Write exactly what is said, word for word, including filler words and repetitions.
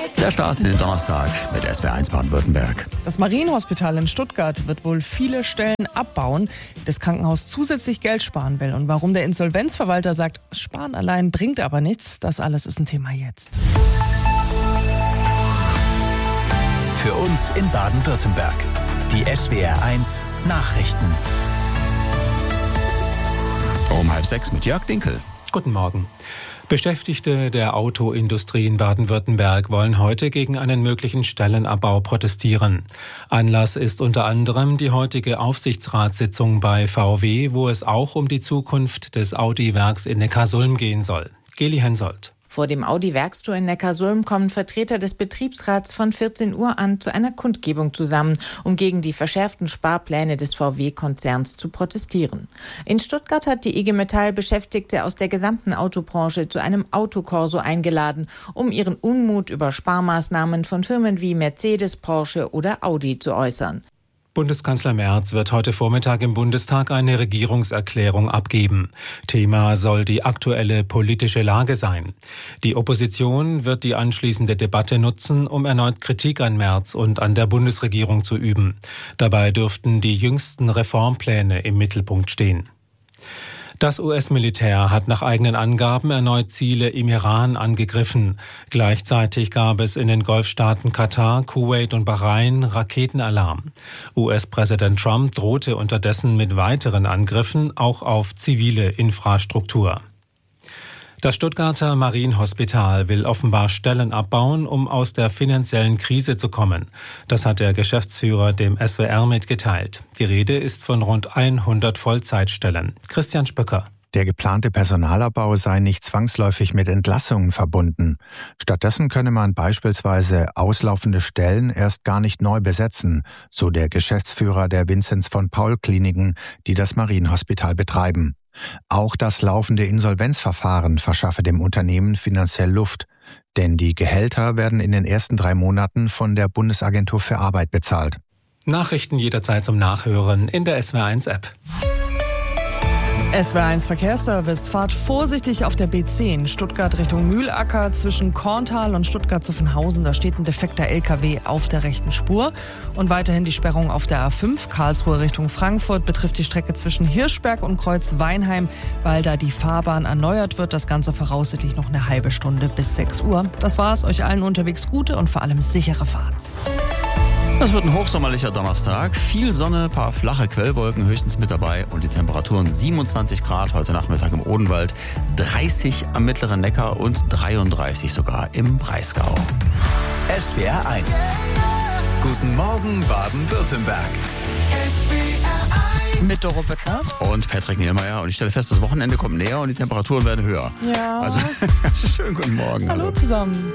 Der Start in den Donnerstag mit S W R eins Baden-Württemberg. Das Marienhospital in Stuttgart wird wohl viele Stellen abbauen, das Krankenhaus zusätzlich Geld sparen will. Und warum der Insolvenzverwalter sagt, sparen allein bringt aber nichts, das alles ist ein Thema jetzt. Für uns in Baden-Württemberg. Die S W R eins Nachrichten. Um halb sechs mit Jörg Dinkel. Guten Morgen. Beschäftigte der Autoindustrie in Baden-Württemberg wollen heute gegen einen möglichen Stellenabbau protestieren. Anlass ist unter anderem die heutige Aufsichtsratssitzung bei V W, wo es auch um die Zukunft des Audi-Werks in Neckarsulm gehen soll. Geli Hensoldt. Vor dem Audi-Werkstor in Neckarsulm kommen Vertreter des Betriebsrats von vierzehn Uhr an zu einer Kundgebung zusammen, um gegen die verschärften Sparpläne des V W-Konzerns zu protestieren. In Stuttgart hat die I G Metall Beschäftigte aus der gesamten Autobranche zu einem Autokorso eingeladen, um ihren Unmut über Sparmaßnahmen von Firmen wie Mercedes, Porsche oder Audi zu äußern. Bundeskanzler Merz wird heute Vormittag im Bundestag eine Regierungserklärung abgeben. Thema soll die aktuelle politische Lage sein. Die Opposition wird die anschließende Debatte nutzen, um erneut Kritik an Merz und an der Bundesregierung zu üben. Dabei dürften die jüngsten Reformpläne im Mittelpunkt stehen. Das U S-Militär hat nach eigenen Angaben erneut Ziele im Iran angegriffen. Gleichzeitig gab es in den Golfstaaten Katar, Kuwait und Bahrain Raketenalarm. U S-Präsident Trump drohte unterdessen mit weiteren Angriffen, auch auf zivile Infrastruktur. Das Stuttgarter Marienhospital will offenbar Stellen abbauen, um aus der finanziellen Krise zu kommen. Das hat der Geschäftsführer dem S W R mitgeteilt. Die Rede ist von rund hundert Vollzeitstellen. Christian Spöcker. Der geplante Personalabbau sei nicht zwangsläufig mit Entlassungen verbunden. Stattdessen könne man beispielsweise auslaufende Stellen erst gar nicht neu besetzen, so der Geschäftsführer der Vinzenz von Paul Kliniken, die das Marienhospital betreiben. Auch das laufende Insolvenzverfahren verschaffe dem Unternehmen finanziell Luft, denn die Gehälter werden in den ersten drei Monaten von der Bundesagentur für Arbeit bezahlt. Nachrichten jederzeit zum Nachhören in der S W R eins App. S W R eins Verkehrsservice, fahrt vorsichtig auf der B zehn, Stuttgart Richtung Mühlacker zwischen Korntal und Stuttgart-Zuffenhausen. Da steht ein defekter L K W auf der rechten Spur. Und weiterhin die Sperrung auf der A fünf, Karlsruhe Richtung Frankfurt, betrifft die Strecke zwischen Hirschberg und Kreuz-Weinheim, weil da die Fahrbahn erneuert wird. Das Ganze voraussichtlich noch eine halbe Stunde bis sechs Uhr. Das war's, euch allen unterwegs gute und vor allem sichere Fahrt. Das wird ein hochsommerlicher Donnerstag. Viel Sonne, paar flache Quellwolken höchstens mit dabei und die Temperaturen siebenundzwanzig Grad heute Nachmittag im Odenwald, dreißig am mittleren Neckar und dreiunddreißig sogar im Breisgau. S W R eins. Guten Morgen Baden-Württemberg. Mit Doro Büttner und Patrick Nielmeier. Und ich stelle fest, das Wochenende kommt näher und die Temperaturen werden höher. Ja. Also, schönen guten Morgen. Hallo zusammen.